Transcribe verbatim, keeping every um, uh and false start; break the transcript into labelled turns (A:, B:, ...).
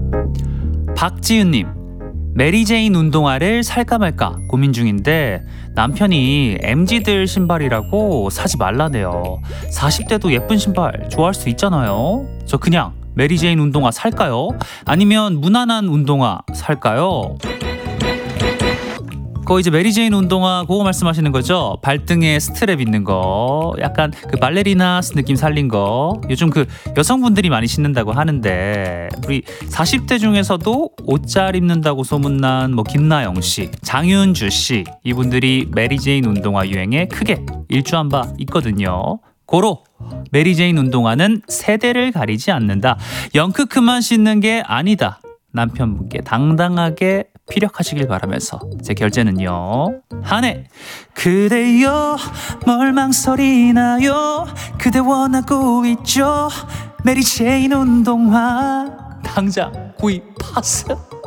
A: 박지윤님, 메리제인 운동화를 살까 말까 고민 중인데 남편이 엠지들 신발이라고 사지 말라네요. 사십 대도 예쁜 신발 좋아할 수 있잖아요. 저 그냥 메리제인 운동화 살까요? 아니면 무난한 운동화 살까요? 그거 이제 메리제인 운동화 그거 말씀하시는 거죠? 발등에 스트랩 있는 거, 약간 그 발레리나스 느낌 살린 거. 요즘 그 여성분들이 많이 신는다고 하는데 우리 사십 대 중에서도 옷 잘 입는다고 소문난 뭐 김나영 씨, 장윤주 씨, 이분들이 메리제인 운동화 유행에 크게 일조한 바 있거든요. 고로 메리제인 운동화는 세대를 가리지 않는다. 영크크만 신는 게 아니다. 남편분께 당당하게 피력하시길 바라면서 제 결제는요, 한해 그대여 뭘 망설이나요? 그대 원하고 있죠? 메리제인 운동화 당장 구입하세요.